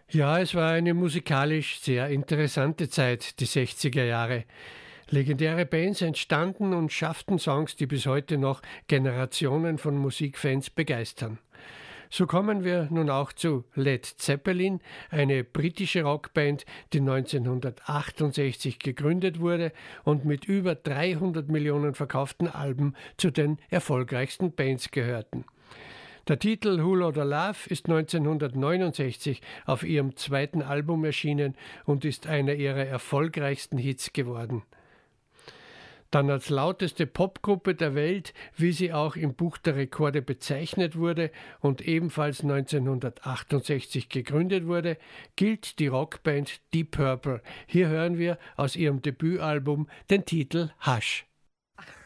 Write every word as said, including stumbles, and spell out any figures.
Ja, es war eine musikalisch sehr interessante Zeit, die sechziger Jahre. Legendäre Bands entstanden und schafften Songs, die bis heute noch Generationen von Musikfans begeistern. So kommen wir nun auch zu Led Zeppelin, eine britische Rockband, die neunzehnhundertachtundsechzig gegründet wurde und mit über dreihundert Millionen verkauften Alben zu den erfolgreichsten Bands gehörten. Der Titel Who Loader Love ist neunzehnhundertneunundsechzig auf ihrem zweiten Album erschienen und ist einer ihrer erfolgreichsten Hits geworden. Dann als lauteste Popgruppe der Welt, wie sie auch im Buch der Rekorde bezeichnet wurde und ebenfalls neunzehnhundertachtundsechzig gegründet wurde, gilt die Rockband Deep Purple. Hier hören wir aus ihrem Debütalbum den Titel Hush.